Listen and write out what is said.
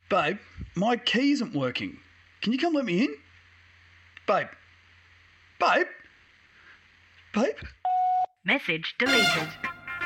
Babe, my key isn't working. Can you come let me in? Babe. Babe? Babe? Message deleted.